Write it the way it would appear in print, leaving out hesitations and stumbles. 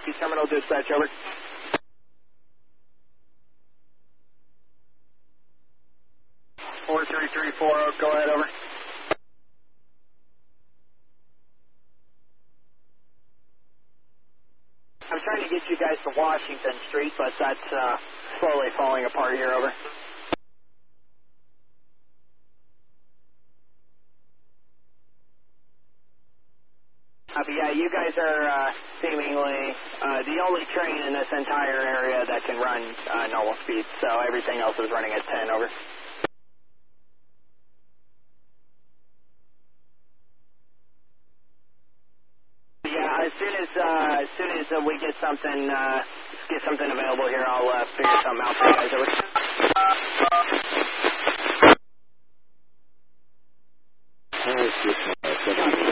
Whiskey Terminal Dispatch, over. Four 3340, go ahead, over. I'm trying to get you guys to Washington Street, but that's slowly falling apart here, over. Yeah, you guys are seemingly the only train in this entire area that can run normal speed, so everything else is running at 10, over. Yeah, as soon as we get something available here, I'll figure something out for you guys, over. Call 657.